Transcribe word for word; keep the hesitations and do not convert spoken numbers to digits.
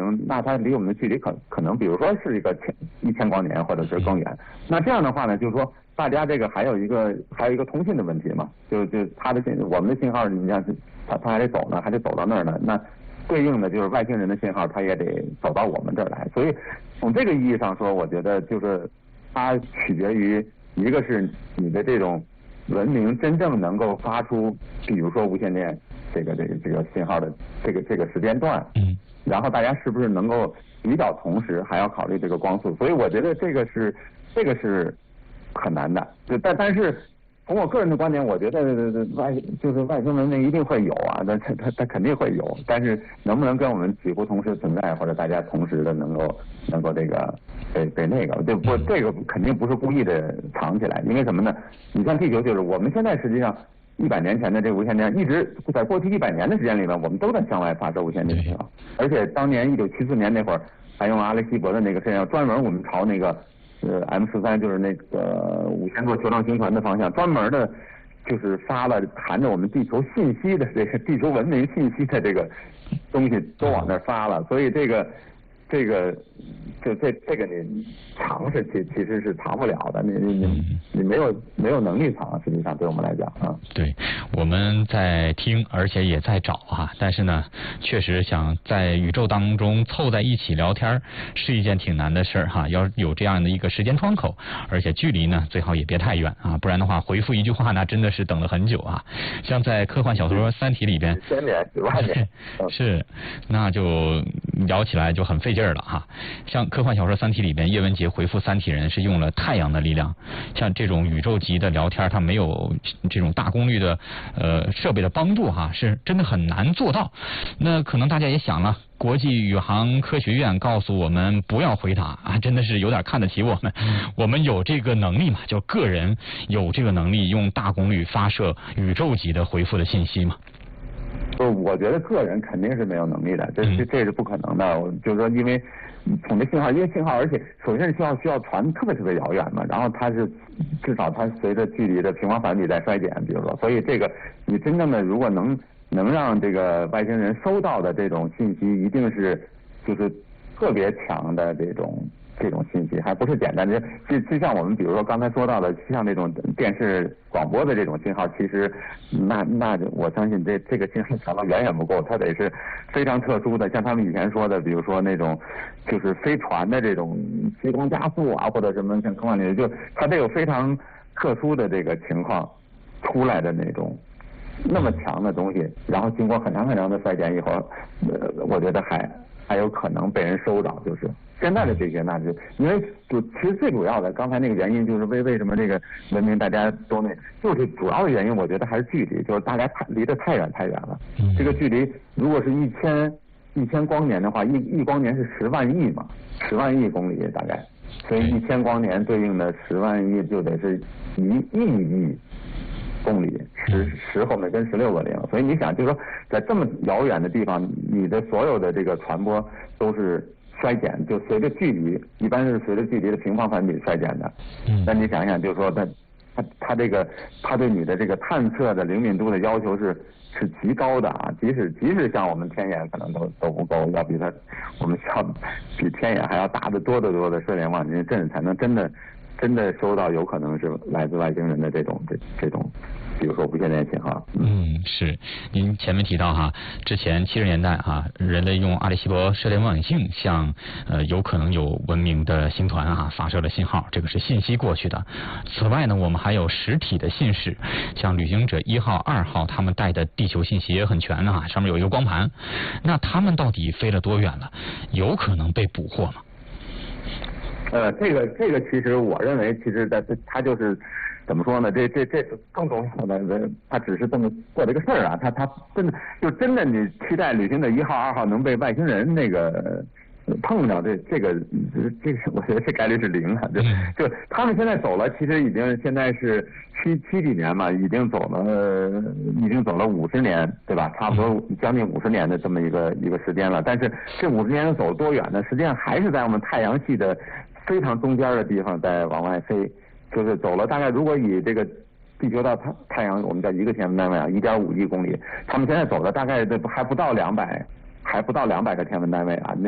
能那它离我们的距离可可能比如说是一个千一千光年或者是更远。那这样的话呢，就是说大家这个还有一个还有一个通信的问题嘛，就就它的信我们的信号，你像它它还得走呢，还得走到那儿呢，那对应的就是外星人的信号，它也得走到我们这儿来。所以从这个意义上说，我觉得就是它取决于一个是你的这种文明真正能够发出，比如说无线电这个这个这个信号的这个这个时间段， 嗯， 然后大家是不是能够比较同时，还要考虑这个光速，所以我觉得这个是这个是很难的。就但但是从我个人的观点，我觉得外就是外星文明一定会有啊，那它它它肯定会有，但是能不能跟我们几乎同时存在，或者大家同时的能够能够这个被被那个，对不？这个肯定不是故意的藏起来，因为什么呢？你像地球，就是我们现在实际上一百年前的这个无线电，一直在过去一百年的时间里面，我们都在向外发射无线电信号，而且当年一九七四年那会儿，还用阿雷西博的那个摄像专门我们朝那个。呃 ，M 十三就是那个五千座球状星团的方向，专门的，就是发了含着我们地球信息的这个地球文明信息的这个东西都往那儿发了，所以这个这个就这这个你藏是其其实是藏不了的，你你你你没有没有能力藏，实际上对我们来讲啊。 对，我们在听，而且也在找啊，但是呢，确实想在宇宙当中凑在一起聊天是一件挺难的事儿哈，要有这样的一个时间窗口，而且距离呢最好也别太远啊，不然的话回复一句话那真的是等了很久啊。像在科幻小说《三体》里边， 千年几万年是，那就聊起来就很费劲儿了哈。像科幻小说《三体》里边，叶文洁回复三体人是用了太阳的力量，像这种宇宙级的聊天，它没有这种大功率的呃设备的帮助哈，是真的很难做到。那可能大家也想了，国际宇航科学院告诉我们不要回答啊，真的是有点看得起我们。我们有这个能力嘛？就个人有这个能力用大功率发射宇宙级的回复的信息嘛？ 不，我觉得个人肯定是没有能力的，这这这是不可能的。就是说，因为从这信号，因为信号，而且首先信号需要传特别特别遥远嘛，然后它是至少它随着距离的平方反比在衰减，比如说，所以这个你真正的如果能能让这个外星人收到的这种信息，一定是就是特别强的这种。这种信息还不是简单的，就就像我们比如说刚才说到的，像这种电视广播的这种信号，其实那那我相信这这个信号强度远远不够，它得是非常特殊的，像他们以前说的，比如说那种就是飞船的这种激光加速啊，或者什么像科幻里就它得有非常特殊的这个情况出来的那种那么强的东西，然后经过很长很长的衰减以后，呃，我觉得还还有可能被人收到，就是。现在的这些，那就因为就其实最主要的，刚才那个原因就是为为什么这个文明大家都那，就是主要的原因，我觉得还是距离，就是大家太离得太远太远了。这个距离如果是一千一千光年的话，一一光年是十万亿嘛，十万亿公里大概，所以一千光年对应的十万亿就得是一亿亿公里，十十后面跟十六个零，所以你想，就是说在这么遥远的地方，你的所有的这个传播都是。衰减就随着距离，一般是随着距离的平方反比衰减的。嗯，那你想想，就是说它它它这个它对你的这个探测的灵敏度的要求是是极高的啊，即使即使像我们天眼可能都都不够，要比它我们需要比天眼还要大得多得多的射电望远镜才能真的真的收到有可能是来自外星人的这种这这种。比如说无线电信号， 嗯，是。您前面提到哈，之前七十年代啊，人类用阿里西博射电望远镜向呃有可能有文明的星团啊发射了信号，这个是信息过去的。此外呢，我们还有实体的信使，像旅行者一号、二号，他们带的地球信息也很全啊，上面有一个光盘。那他们到底飞了多远了？有可能被捕获吗？ 呃，这个这个其实我认为，其实在它就是。怎么说呢？这这这更重要的，他只是这么做这个事儿啊。他他真的就真的你期待旅行的一号、二号能被外星人那个碰着，这这个这个我觉得这概率是零啊。就就他们现在走了，其实已经现在是七七几年嘛，已经走了、呃、已经走了五十年，对吧？差不多将近五十年的这么一个一个时间了。但是这五十年走多远呢？实际上还是在我们太阳系的非常中间的地方在往外飞。就是走了大概，如果以这个地球到太太阳，我们叫一个天文单位啊，一点五亿公里，他们现在走了大概还不到两百，还不到两百个天文单位啊。那